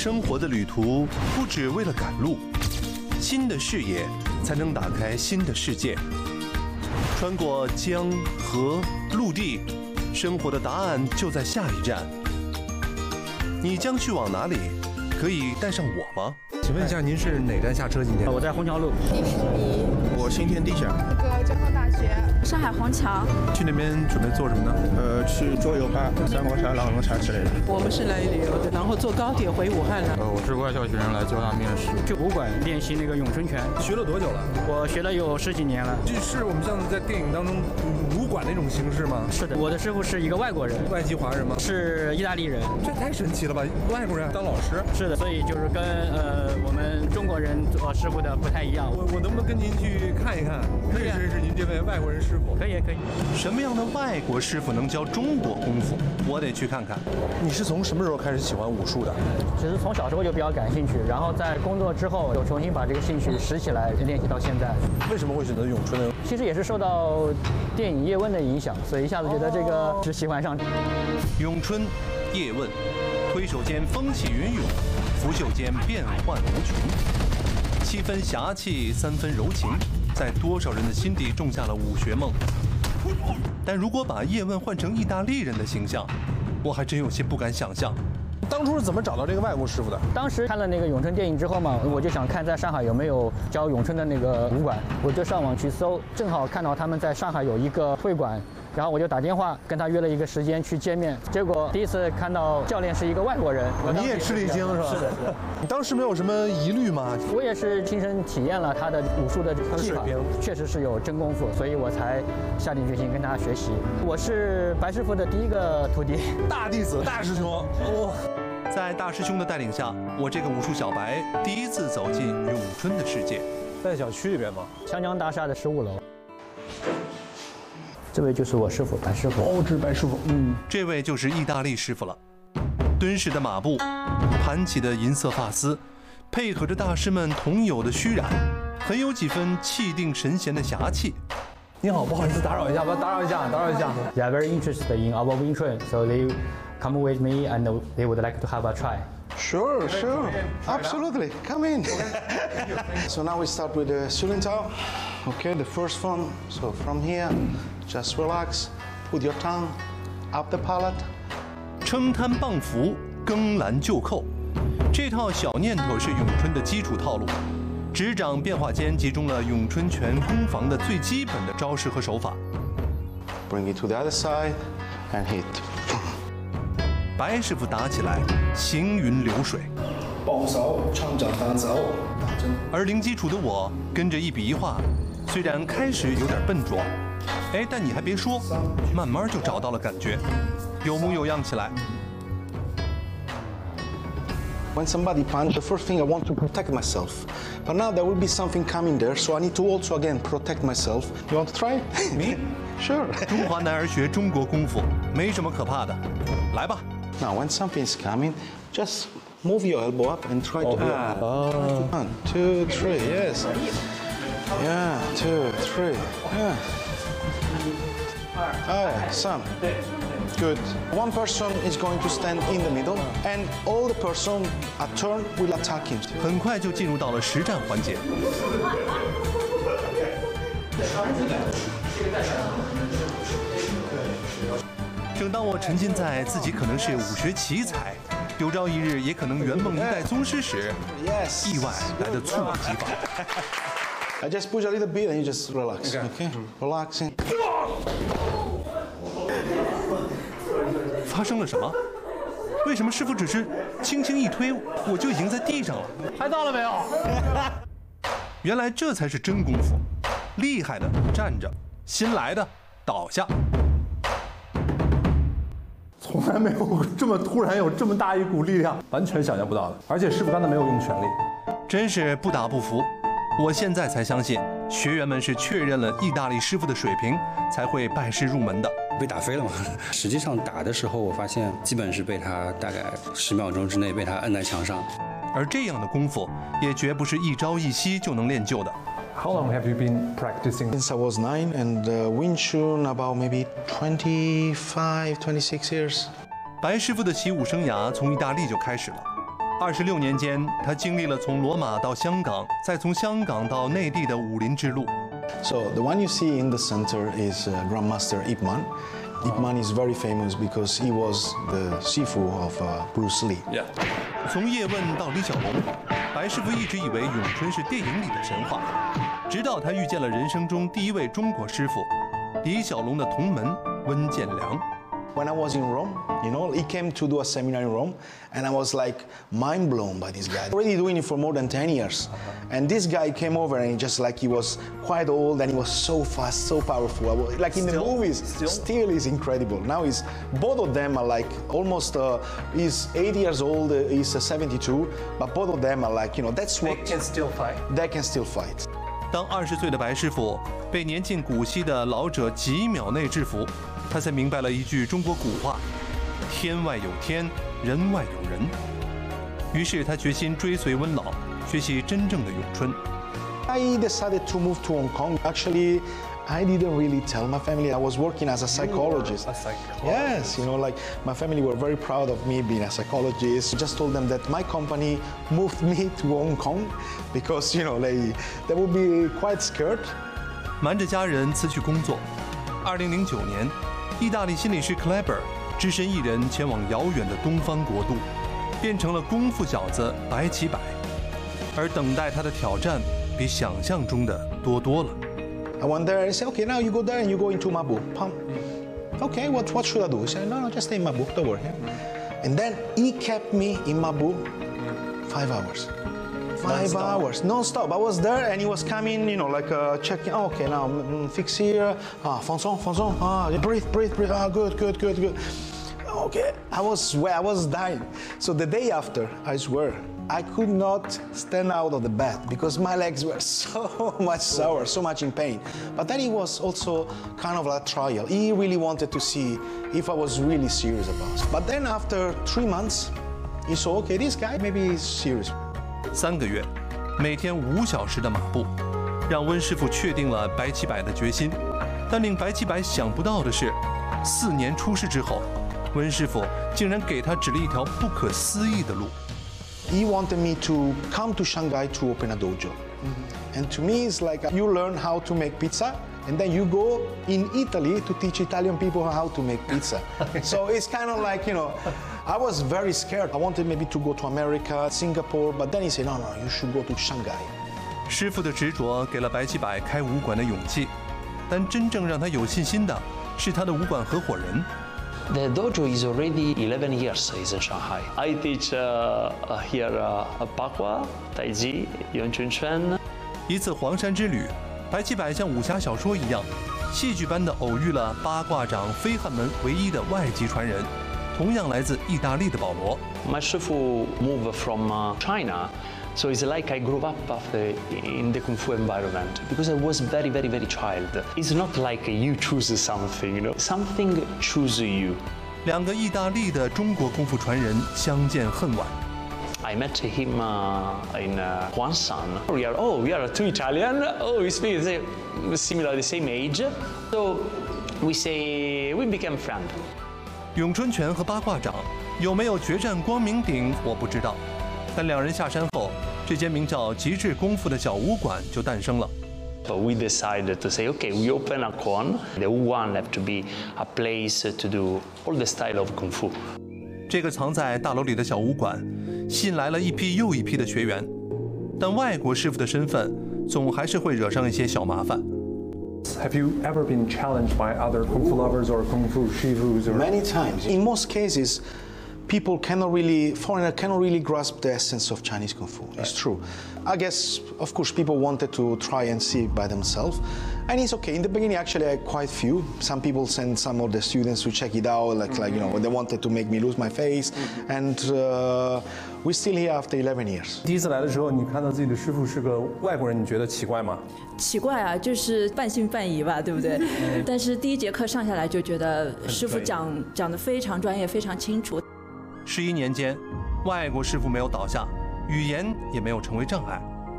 生活的旅途不只为了赶路，新的视野才能打开新的世界。穿过江河陆地，生活的答案就在下一站。你将去往哪里？可以带上我吗？ 请问一下，您是哪站下车？今天我在虹桥路。 迪士尼。 我新天地下。 那个交通大学。 上海虹桥。 去那边准备做什么呢？ 去桌游吧，三国杀、狼人杀之类的。 我们是来旅游的，然后坐高铁回武汉了。 我是外校学生来交大面试。 去武馆练习那个咏春拳。 学了多久了？ 我学了有10几年了。 这是我们像在电影当中武馆那种形式吗？ 是的，我的师傅是一个外国人。 外籍华人吗？ 是意大利人。 这太神奇了吧！外国人当老师？ 是的，所以就是跟我们中国人做师傅的不太一样。 我能不能跟您去看一看，认识认识您这位外国人师傅？ 可以可以。 什么样的外国师傅能教中国功夫？我得去看看。 你是从什么时候开始喜欢武术的？ 其实从小时候就比较感兴趣，然后在工作之后又重新把这个兴趣拾起来，练习到现在。 为什么会选择咏春呢？ 其实也是受到电影《叶问》的影响，所以一下子觉得这个是喜欢上。 咏春，叶问，推手间风起云涌，拂袖间变幻无穷，7分侠气，3分柔情，在多少人的心底种下了武学梦。但如果把叶问换成意大利人的形象，我还真有些不敢想象。 当初是怎么找到这个外国师傅的？ 当时看了那个咏春电影之后嘛，我就想看在上海有没有教咏春的那个武馆，我就上网去搜，正好看到他们在上海有一个会馆，然后我就打电话跟他约了一个时间去见面。结果第一次看到教练是一个外国人， 你也吃了一惊是吧？ 是的。 你当时没有什么疑虑吗？ 我也是亲身体验了他的武术的技法，确实是有真功夫，所以我才下定决心跟他学习。我是白师傅的第一个徒弟， 大弟子、大师兄。 在大师兄的带领下，我这个武术小白第一次走进咏春的世界。 在小区里边吗？ 强江大厦的15楼。这位就是我师傅白师傅。 哦，这是白师傅。 这位就是意大利师傅了。敦实的马步，盘起的银色发丝，配合着大师们同有的虚染，很有几分气定神闲的侠气。 你好，不好意思打扰一下，打扰一下。 They are very interested in our Wing Chun, so they come with me and they would like to have a try. Sure. Absolutely. Come in. So now we start with the Sulin Tao. Okay, the first one. So from here, just relax. Put your tongue up the palate. 撑摊棒扶，更拦就扣，这套小念头是咏春的基础套路。指掌变化间集中了咏春拳攻防的最基本的招式和手法。 Bring it to the other side and hit. 白师傅打起来行云流水， 保手撑着打走， 而零基础的我跟着一笔一画，虽然开始有点笨拙，但你还别说，慢慢就找到了感觉，有模有样起来。 When somebody punch, the first thing I want to protect myself. But now there will be something coming there, so I need to also again protect myself. You want to try? Me? Sure. 中华男儿学中国功夫，没什么可怕的，来吧。 Now, when something's coming, just move your elbow up and try to. 1, 2, 3. Yes. Yeah. 2, 3. Yeah. Some. Good. One person is going to stand in the middle, and all the person a turn will attack him. 很快就进入到了实战环节。正当我沉浸在自己可能是武学奇才，有朝一日也可能圆梦一代宗师时，意外来的猝不及防。 I just push a little bit and you just relax. Okay? Relaxing. 发生了什么？为什么师傅只是轻轻一推，我就已经在地上了？ 拍到了没有？ 原来这才是真功夫，厉害的站着，新来的倒下。 从来没有这么突然有这么大一股力量，完全想象不到的。而且师傅刚才没有用全力， 真是不打不服。我现在才相信，学员们是确认了意大利师傅的水平，才会拜师入门的。 被打飞了嘛？实际上打的时候，我发现基本是被他大概10秒钟之内被他摁在墙上。 而这样的功夫也绝不是一朝一夕就能练就的。 How long have you been practicing? Since I was 9, and Wing Chun about maybe 25, 26 years. 白师傅的习武生涯从意大利就开始了， 26年间，他经历了从罗马到香港，再从香港到内地的武林之路。 So the one you see in the center is Grandmaster Ip Man. Ip Man is very famous because he was the Sifu of Bruce Lee. Yeah. 从叶问到李小龙，白师傅一直以为咏春是电影里的神话，直到他遇见了人生中第一位中国师傅，李小龙的同门温建良。 When I was in Rome, he came to do a seminar in Rome, and I was like mind blown by this guy. Already doing it for more than 10 years. And this guy came over and he was quite old and he was so fast, so powerful. Like in the movies, still is incredible. Now both of them are like almost, he's 80 years old, he's 72, but both of them are like, that's what... They can still fight. They can still fight. 当20岁的白师傅被年近古稀的老者几秒内制服，他才明白了一句中国古话：天外有天，人外有人。于是他决心追随温老，学习真正的咏春。 I decided to move to Hong Kong. Actually, I didn't really tell my family. I was working as a psychologist. A psychologist. Yes, like my family were very proud of me being a psychologist. I just told them that my company moved me to Hong Kong because, they would be quite scared. 瞒着家人辞去工作。2009年，意大利心理师 Kleber 只身一人前往遥远的东方国度，变成了功夫小子白起百。而等待他的挑战比想象中的多多了。 I went there and said, okay, now you go there and you go into Mabu. Okay, what should I do? He said, no, just stay in Mabu, don't worry. And then he kept me in Mabu 5 hours. 5 hours, non-stop. I was there and he was coming, checking. Oh, okay, now fix here. Fonson. Breathe. Good. Okay, I was dying. So the day after, I swear, I could not stand out of the bed because my legs were so much sore, so much in pain. But then it was also kind of a trial. He really wanted to see if I was really serious about it. But then after 3 months, he saw, okay, this guy maybe is serious. 3个月，每天5小时的马步，让温师傅确定了白起百的决心。但令白起百想不到的是，4年出师之后，温师傅竟然给他指了一条不可思议的路。 He wanted me to come to Shanghai to open a dojo. And to me, it's like you learn how to make pizza, and then you go in Italy to teach Italian people how to make pizza. So it's kind of like, I was very scared. I wanted maybe to go to America, Singapore, but then he said, no, you should go to Shanghai. 师傅的执着给了白起百开武馆的勇气，但真正让他有信心的是他的武馆合伙人。 The dojo is already 11 years in Shanghai. I teach here Bagua, Tai Chi, Yong Chun Chuan. 一次黄山之旅，白起百像武侠小说一样，戏剧般的偶遇了八卦掌飞汉门唯一的外籍传人，同样来自意大利的保罗。 My shifu moved from China. So it's like I grew up in the Kung Fu environment because I was very, very, very child. It's not like you choose something, something choose you. 2个意大利的中国功夫传人相见恨晚。 I met him in Huangshan. We are 2 Italian. We speak similar, the same age. So we became friends. 咏春拳和八卦掌有没有决战光明顶，我不知道。但2人下山后，这间名叫极致功夫的小武馆就诞生了。 But we decided to say, okay, we open a Kwon. The Wuhan have to be a place to do all the style of Kung Fu. 这个藏在大楼里的小武馆，吸引来了一批又一批的学员，但外国师傅的身份总还是会惹上一些小麻烦。 Have you ever been challenged by other kung fu lovers or kung fu shifus? Many times. In most cases, foreigner cannot really grasp the essence of Chinese Kung Fu. It's true. I guess, of course, people wanted to try and see it by themselves. And it's okay. In the beginning, actually, I had quite few. Some people sent some of the students to check it out, they wanted to make me lose my face. And we're still here after 11 years. 第一次来的时候，你看到自己的师傅是个外国人，你觉得奇怪吗？ 奇怪啊，就是半信半疑吧，对不对？但是第1节课上下来就觉得师傅讲得非常专业，非常清楚。 11年间，外国师傅没有倒下，语言也没有成为障碍。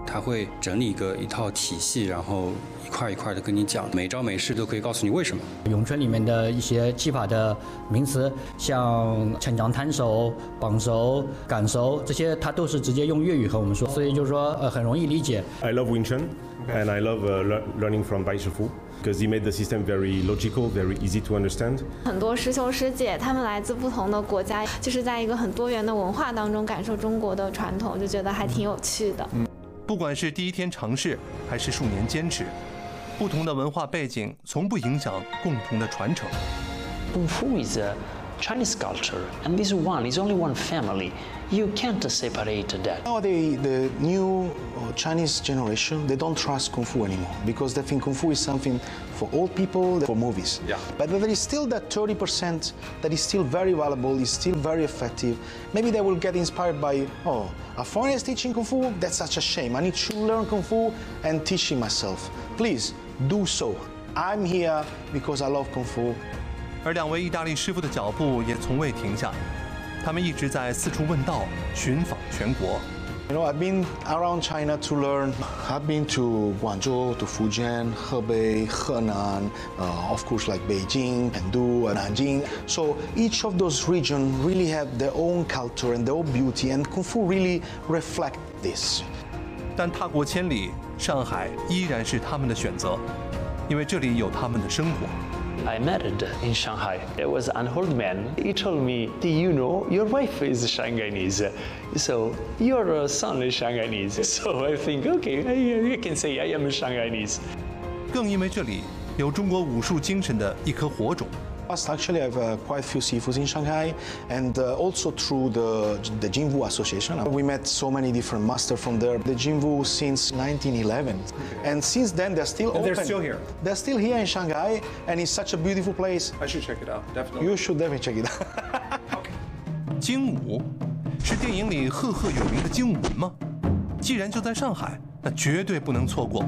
他会整理一套体系，然后一块一块的跟你讲，每招每式都可以告诉你为什么。 咏春里面的一些技法的名词，像撑掌摊手、绑手、赶手这些，他都是直接用粤语和我们说，所以就是说很容易理解。 I love Wing Chun, and I love learning from Bai Shifu because he made the system very logical, very easy to understand. 很多师兄师姐他们来自不同的国家，就是在一个很多元的文化当中感受中国的传统，就觉得还挺有趣的。 不管是第一天尝试，还是数年坚持，不同的文化背景从不影响共同的传承。 Kung Fu is a Chinese culture, and this one is only one family. You can't separate that. Nowadays, the new Chinese generation, they don't trust Kung Fu anymore because they think Kung Fu is something for old people, for movies. Yeah. But there is still that 30% that is still very valuable, is still very effective. Maybe they will get inspired by, oh, a foreigner is teaching Kung Fu? That's such a shame. I need to learn Kung Fu and teach it myself. Please, do so. I'm here because I love Kung Fu. 而两位意大利师傅的脚步也从未停下，他们一直在四处问道，寻访全国。 You know, I've been around China to learn. I've been to Guangzhou, to Fujian, Hebei, Henan, of course like Beijing, Chengdu, and Nanjing. So each of those regions really have their own culture and their own beauty, and Kung Fu really reflect this. 但踏过千里，上海依然是他们的选择，因为这里有他们的生活。 I married in Shanghai. There was an old man. He told me, "Do you know your wife is Shanghainese? So your son is Shanghainese." So I think, okay, I can say I am Shanghainese. 更因为这里有中国武术精神的一颗火种。 Actually, I have quite a few sifus in Shanghai, and also through the Jinwu Association. We met so many different masters from there. The Jinwu since 1911, and since then they're still open. They're still here. They're still here in Shanghai, and it's such a beautiful place. I should check it out, definitely. You should definitely check it out. 精武是电影里赫赫有名的精武门吗？既然就在上海，那绝对不能错过。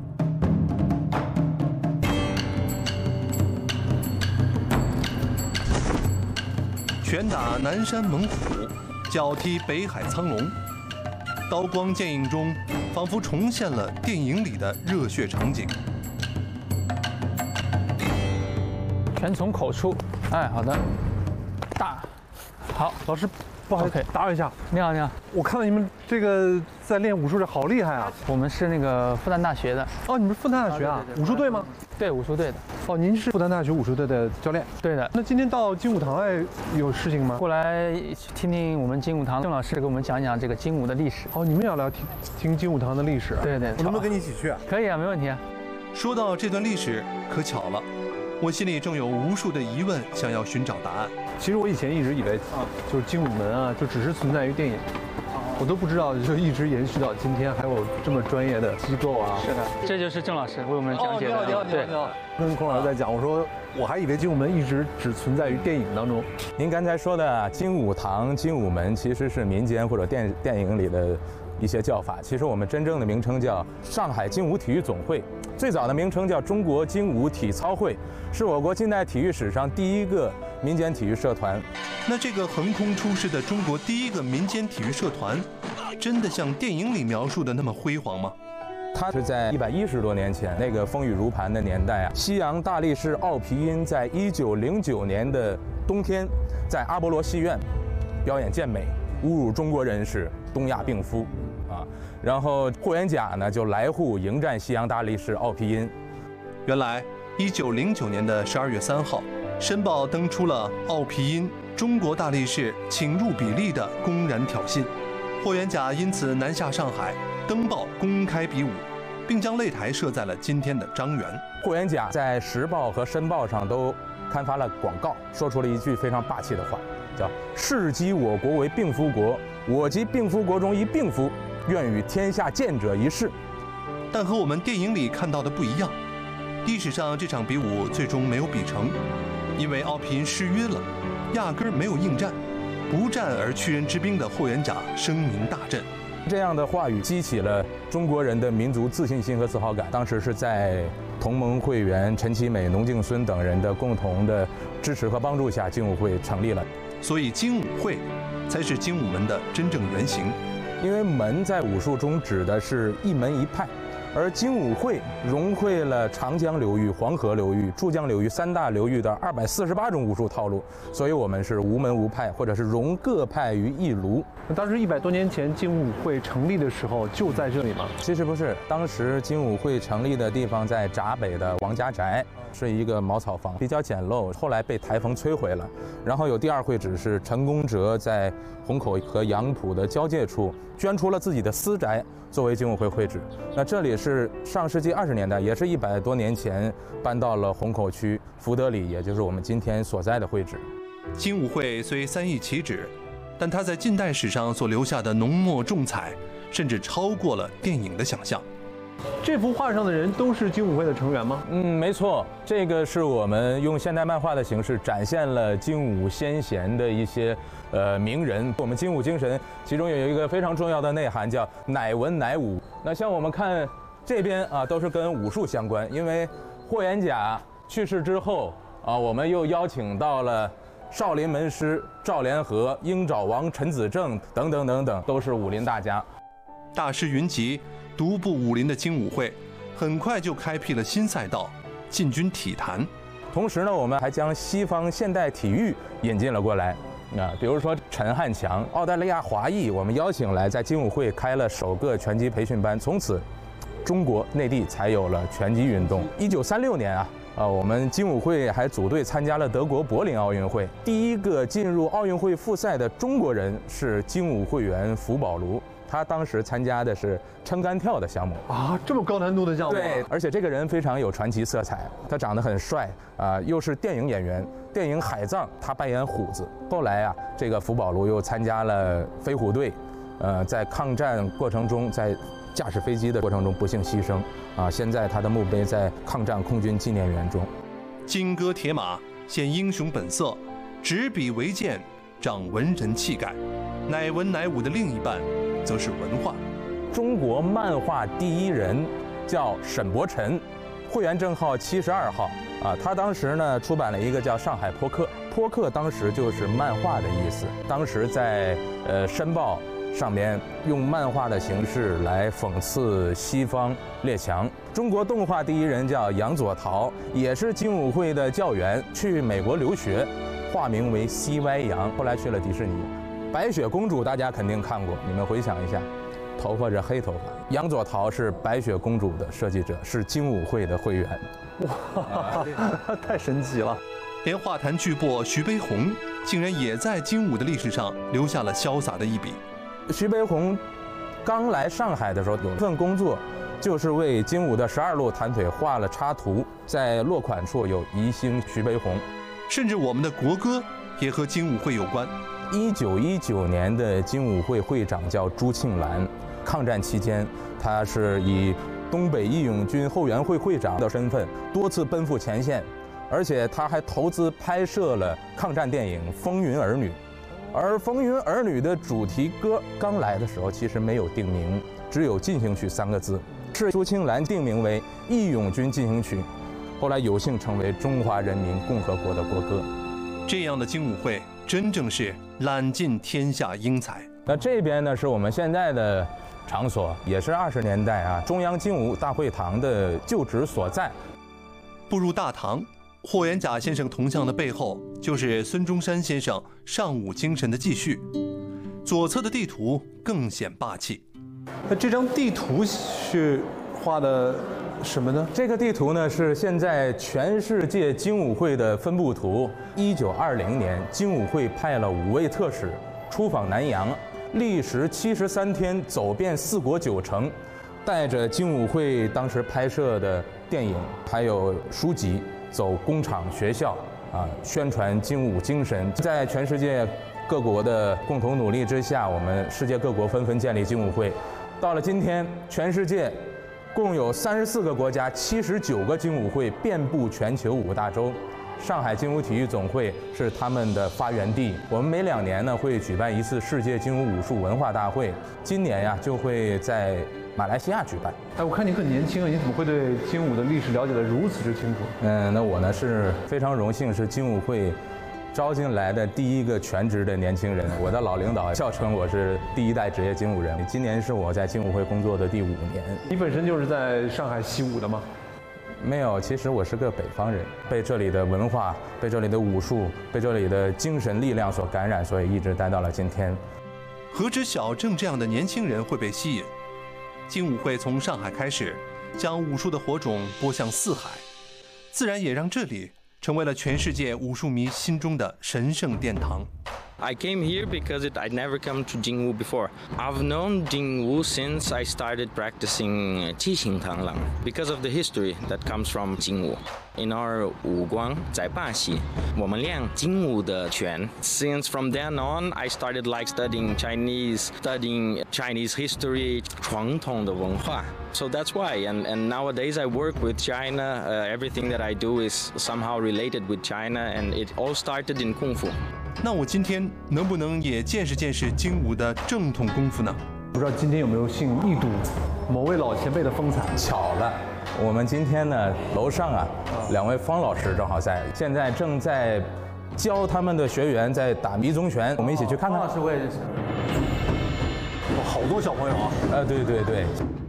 拳打南山猛虎，脚踢北海苍龙，刀光剑影中，仿佛重现了电影里的热血场景。 拳从口出，哎，好的，大，好， 老师，不好意思，打扰一下。 你好，你好， 我看到你们这个在练武术的好厉害啊！ 我们是那个复旦大学的。 哦，你们是复旦大学啊？武术队吗？ 对，武术队的。 哦，您是复旦大学武术队的教练？ 对的。 那今天到精武堂来有事情吗？ 过来听听我们精武堂郑老师给我们讲讲这个精武的历史。 哦，你们也要来听精武堂的历史？ 对对。 我能不能跟你一起去啊？ 可以啊，没问题啊。 说到这段历史，可巧了，我心里正有无数的疑问想要寻找答案。 其实我以前一直以为，就是精武门啊，就只是存在于电影。我都不知道，就一直延续到今天，还有这么专业的机构啊！ 是的，这就是郑老师为我们讲解的。 你好，对，跟孔老师在讲，我说我还以为精武门一直只存在于电影当中。 您刚才说的精武堂、精武门，其实是民间或者电影里的一些叫法。其实我们真正的名称叫上海精武体育总会，最早的名称叫中国精武体操会，是我国近代体育史上第一个民间体育社团。 那这个横空出世的中国第一个民间体育社团，真的像电影里描述的那么辉煌吗？ 它是在110多年前那个风雨如磐的年代啊，西洋大力士奥皮音在1909年的冬天，在阿波罗戏院表演健美，侮辱中国人是东亚病夫啊。然后霍元甲呢就来沪迎战西洋大力士奥皮音。 原来1909年的12月3号，《申报》登出了奥皮音中国大力士请入比例的公然挑衅，霍元甲因此南下上海，登报公开比武，并将擂台设在了今天的张园。 霍元甲在《时报》和《申报》上都刊发了广告，说出了一句非常霸气的话，叫“世积我国为病夫国，我即病夫国中一病夫，愿与天下健者一试”。 但和我们电影里看到的不一样，历史上这场比武最终没有比成，因为奥皮音失约了，压根儿没有应战。不战而屈人之兵的霍元甲声名大振， 这样的话语激起了中国人的民族自信心和自豪感。当时是在同盟会员陈其美、农敬孙等人的共同的支持和帮助下，精武会成立了。 所以精武会才是精武门的真正原型。 因为门在武术中指的是一门一派。而精武会融汇了长江流域、黄河流域、珠江流域3大流域的248种武术套路，所以我们是无门无派，或者是融各派于一炉。 那当时100多年前精武会成立的时候就在这里吗？ 其实不是，当时精武会成立的地方在闸北的王家宅，是一个茅草房，比较简陋，后来被台风摧毁了。然后有第2会址是陈公哲在虹口和杨浦的交界处捐出了自己的私宅作为精武会会址。那这里是上世纪20年代，也是100多年前搬到了虹口区福德里，也就是我们今天所在的会址。 精武会虽3易其址，但它在近代史上所留下的浓墨重彩，甚至超过了电影的想象。 这幅画上的人都是精武会的成员吗？ 没错，这个是我们用现代漫画的形式展现了精武先贤的一些名人。我们精武精神其中有一个非常重要的内涵，叫乃文乃武。那像我们看这边啊，都是跟武术相关，因为霍元甲去世之后啊，我们又邀请到了少林门师赵连和、鹰爪王陈子正等等等等，都是武林大家。 大师云集，独步武林的精武会，很快就开辟了新赛道——进军体坛。 同时呢，我们还将西方现代体育引进了过来。比如说陈汉强，澳大利亚华裔，我们邀请来，在精武会开了首个拳击培训班，从此中国内地才有了拳击运动。1936年我们精武会还组队参加了德国柏林奥运会。第一个进入奥运会复赛的中国人是精武会员福宝卢，他当时参加的是撑杆跳的项目啊，这么高难度的项目。 对，而且这个人非常有传奇色彩，他长得很帅又是电影演员。电影《海葬》他扮演虎子。后来这个福宝卢又参加了飞虎队，在抗战过程中，在驾驶飞机的过程中不幸牺牲现在他的墓碑在抗战空军纪念园中。 金戈铁马，显英雄本色；执笔为剑，长文人气概。乃文乃武的另一半，则是文化。 中国漫画第一人叫沈伯辰，会员证号72号他当时呢出版了一个叫《上海坡客》，坡客当时就是漫画的意思。当时在申报上面用漫画的形式来讽刺西方列强。中国动画第一人叫杨佐陶，也是精武会的教员，去美国留学，化名为 CY 杨，后来去了迪士尼。白雪公主大家肯定看过，你们回想一下，头发是黑头发。杨佐陶是白雪公主的设计者，是精武会的会员。 哇，太神奇了！ 连画坛巨擘徐悲鸿，竟然也在精武的历史上留下了潇洒的一笔。 徐悲鸿刚来上海的时候，有一份工作，就是为精武的12路弹腿画了插图，在落款处有宜兴徐悲鸿。 甚至我们的国歌也和精武会有关。 1919年的精武会会长叫朱庆澜，抗战期间，他是以东北义勇军后援会会长的身份多次奔赴前线，而且他还投资拍摄了抗战电影《风云儿女》。而《风云儿女》的主题歌刚来的时候其实没有定名，只有进行曲3个字，是朱庆澜定名为《义勇军进行曲》，后来有幸成为中华人民共和国的国歌。 这样的精武会真正是揽尽天下英才。 那这边呢是我们现在的场所，也是20年代中央精武大会堂的旧址所在。 步入大堂，霍元甲先生铜像的背后就是孙中山先生尚武精神的继续，左侧的地图更显霸气。 那这张地图是画的什么呢？ 这个地图呢是现在全世界精武会的分布图。1920年，精武会派了5位特使出访南洋，历时73天，走遍4国9城，带着精武会当时拍摄的电影还有书籍，走工厂学校宣传精武精神。在全世界各国的共同努力之下，我们世界各国纷纷建立精武会。到了今天，全世界共有34个国家，79个精武会，遍布全球5大洲。上海精武体育总会是他们的发源地。我们每2年呢会举办一次世界精武武术文化大会，今年就会在马来西亚举办。 我看你很年轻你怎么会对精武的历史了解得如此之清楚？ 那我呢是非常荣幸，是精武会招进来的第一个全职的年轻人。我的老领导笑称我是第一代职业精武人。今年是我在精武会工作的第5年。 你本身就是在上海习武的吗？ 没有，其实我是个北方人，被这里的文化、被这里的武术、被这里的精神力量所感染，所以一直待到了今天。 何止小郑这样的年轻人会被吸引？精武会从上海开始，将武术的火种播向四海，自然也让这里成为了全世界武术迷心中的神圣殿堂。 I came here because I'd never come to Jingwu before. I've known Jingwu since I started practicing Qixing Tanglang because of the history that comes from Jingwu. In our 武光在巴西，我们练精武的拳。Since from then on, I started like studying Chinese history, 传统的文化。So that's why, and nowadays I work with China. Everything that I do is somehow related with China, and it all started in Kung Fu. 那我今天能不能也见识见识精武的正统功夫呢？ 不知道今天有没有幸一睹某位老前辈的风采？ 巧了，我们今天呢，楼上2位方老师正好在，现在正在教他们的学员在打迷踪拳，我们一起去看看。 方老师我也认识。好多小朋友啊！ 对对对。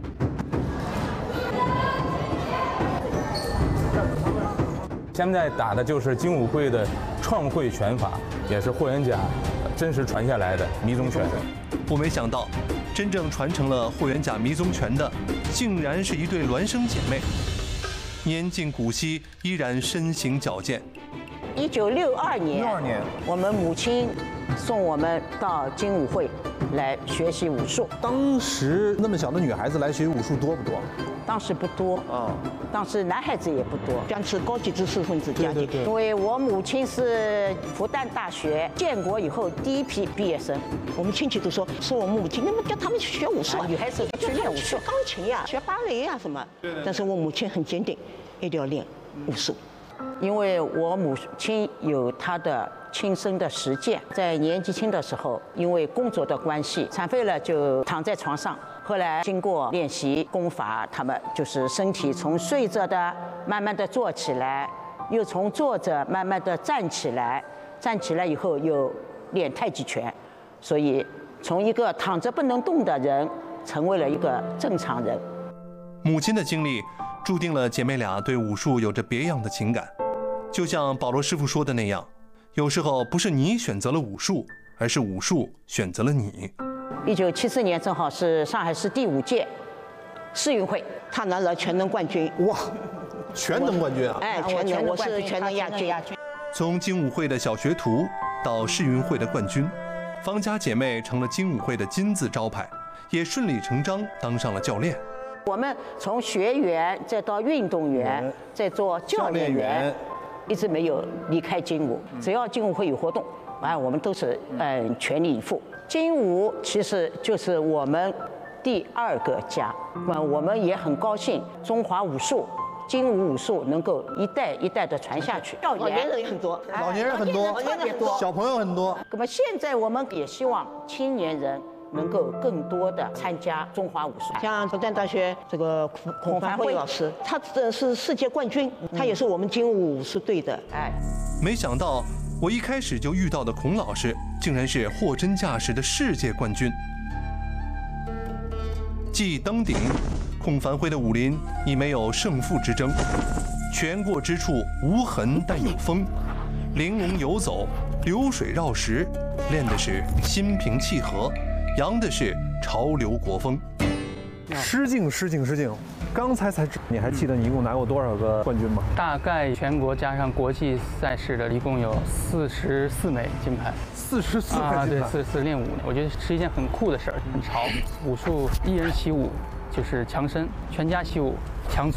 现在打的就是精武会的创会拳法，也是霍元甲真实传下来的迷踪拳。 我没想到，真正传承了霍元甲迷踪拳的，竟然是一对孪生姐妹，年近古稀，依然身形矫健。 1962年，我们母亲送我们到精武会来学习武术。 当时那么小的女孩子来学武术多不多？ 当时不多当时男孩子也不多，将是高级知识分子家庭。因为我母亲是复旦大学建国以后第一批毕业生，我们亲戚都说我母亲，那么叫他们去学武术，女孩子去练武术，学钢琴呀，学芭蕾呀什么。但是我母亲很坚定，一定要练武术。因为我母亲有她的亲身的实践，在年纪轻的时候，因为工作的关系，残废了就躺在床上。后来经过练习功法，他们就是身体从睡着的慢慢的坐起来，又从坐着慢慢的站起来，站起来以后又练太极拳，所以从一个躺着不能动的人，成为了一个正常人。 母亲的经历注定了姐妹俩对武术有着别样的情感，就像保罗师傅说的那样，有时候不是你选择了武术，而是武术选择了你。 1974年正好是上海市第5届世运会，他拿了全能冠军。 哇，全能冠军啊！ 哎，全能，我是全能亚军。 从精武会的小学徒到世运会的冠军，方家姐妹成了精武会的金字招牌，也顺理成章当上了教练。 我们从学员再到运动员，再做教练员，一直没有离开精武。只要精武会有活动，我们都是全力以赴。精武其实就是我们第2个家，我们也很高兴中华武术、精武武术能够一代一代的传下去。老年人也很多， 老年人很多， 特别多， 小朋友很多。 那么现在我们也希望青年人能够更多的参加中华武术。像复旦大学这个孔凡辉老师，他是世界冠军，他也是我们精武武术队的。 没想到我一开始就遇到的孔老师，竟然是货真价实的世界冠军。既登顶，孔凡辉的武林已没有胜负之争，拳过之处无痕但有风，玲珑游走，流水绕石，练的是心平气和，扬的是潮流国风。 失敬！刚才你还记得你一共拿过多少个冠军吗？ 大概全国加上国际赛事的，一共有44枚金牌。 44枚金牌？ 对，44练武，我觉得是一件很酷的事儿，很潮。武术一人习武就是强身，全家习武强。